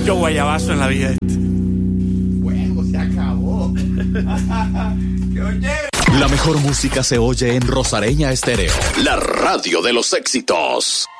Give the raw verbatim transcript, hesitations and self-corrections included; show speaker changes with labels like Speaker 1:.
Speaker 1: mucho guayabazo en la vida.
Speaker 2: Bueno, se acabó.
Speaker 3: La mejor música se oye en Rosareña Estéreo, la radio de los éxitos.